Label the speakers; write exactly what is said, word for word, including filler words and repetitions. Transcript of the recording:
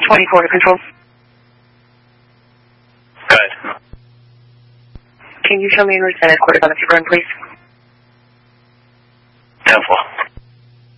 Speaker 1: twenty-four to control.
Speaker 2: Good.
Speaker 1: Can you show me in route and escort on the run, please?